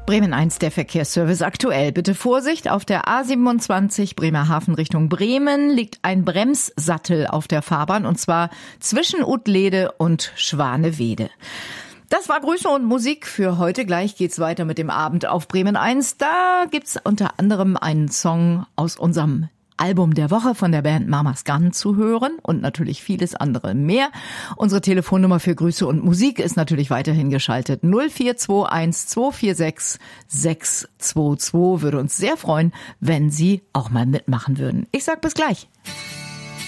Bremen 1, der Verkehrsservice aktuell. Bitte Vorsicht, auf der A27 Bremerhaven Richtung Bremen liegt ein Bremssattel auf der Fahrbahn und zwar zwischen Utlede und Schwanewede. Das war Grüße und Musik für heute. Gleich geht's weiter mit dem Abend auf Bremen 1. Da gibt's unter anderem einen Song aus unserem Album der Woche von der Band Mama's Gun zu hören und natürlich vieles andere mehr. Unsere Telefonnummer für Grüße und Musik ist natürlich weiterhin geschaltet. 0421 246 622. Würde uns sehr freuen, wenn Sie auch mal mitmachen würden. Ich sag bis gleich.